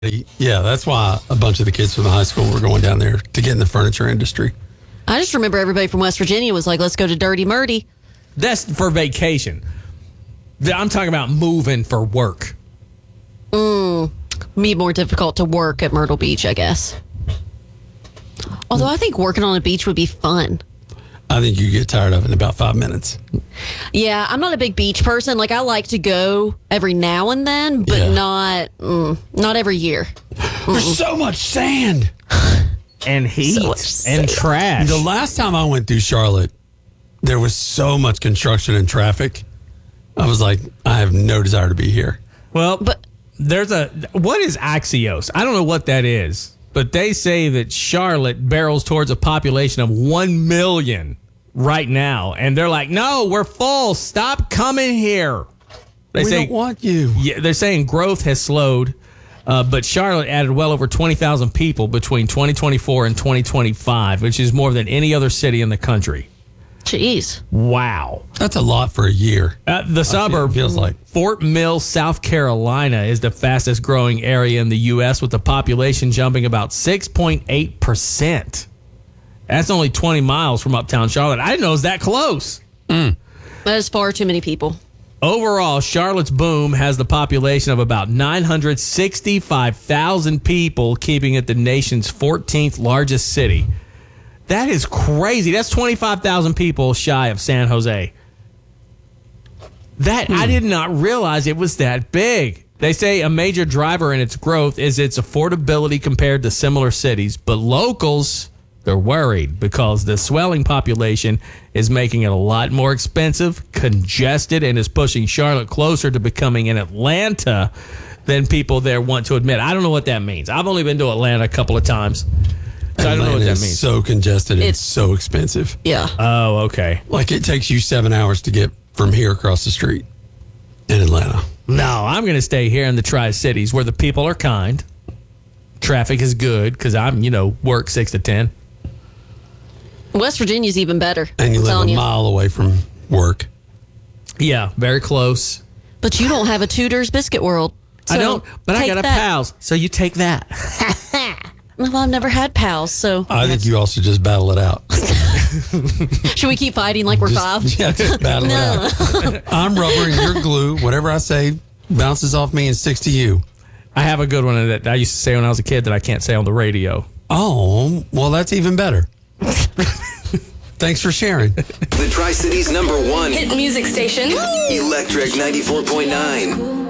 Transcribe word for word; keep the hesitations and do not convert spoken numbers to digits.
Yeah, that's why a bunch of the kids from the high school were going down there to get in the furniture industry. I just remember everybody from West Virginia was like, let's go to Dirty Murdy. That's for vacation. I'm talking about moving for work. Mm, be more difficult to work at Myrtle Beach, I guess. Although I think working on a beach would be fun. I think you get tired of it in about five minutes. Yeah, I'm not a big beach person. Like, I like to go every now and then, but Yeah. not mm, not every year. There's so much sand. And heat So much and sand. trash. The last time I went through Charlotte, there was so much construction and traffic. I was like, I have no desire to be here. Well, But- there's a what is Axios? I don't know what that is, but they say that Charlotte barrels towards a population of one million right now, and they're like, "No, we're full. Stop coming here." They we say, don't want you. yeah, they're saying growth has slowed, uh, but Charlotte added well over twenty thousand people between twenty twenty-four and twenty twenty-five, which is more than any other city in the country. Jeez. Wow. That's a lot for a year. Uh, the suburb feels like. Fort Mill, South Carolina is the fastest growing area in the U S with the population jumping about six point eight percent. That's only twenty miles from uptown Charlotte. I didn't know it was that close. That is far too many people. Overall, Charlotte's boom has the population of about nine hundred sixty-five thousand people, keeping it the nation's fourteenth largest city. That is crazy. That's twenty-five thousand people shy of San Jose. That I did not realize it was that big. They say a major driver in its growth is its affordability compared to similar cities, but locals, they're worried because the swelling population is making it a lot more expensive, congested, and is pushing Charlotte closer to becoming an Atlanta than people there want to admit. I don't know what that means. I've only been to Atlanta a couple of times, so I don't know what Atlanta that is means. so congested and It's- so expensive. Yeah. Oh, okay. Like, it takes you seven hours to get from here across the street in Atlanta. No, I'm going to stay here in the Tri-Cities where the people are kind. Traffic is good because I'm, you know, work six to ten. West Virginia's even better. And you I'm live a telling you. mile away from work. Yeah, very close. But you don't have a Tudor's Biscuit World. I So don't, but I take got a that. pals, so you take that. Well, I've never had pals, so I think you also just battle it out. should we keep fighting like we're Just- five? Yeah, just battle it out. I'm rubber and you're glue. Whatever I say bounces off me and sticks to you. I have a good one that I used to say when I was a kid that I can't say on the radio. Oh, well, that's even better. Thanks for sharing. The Tri-Cities number one Hit music station. Electric ninety-four point nine.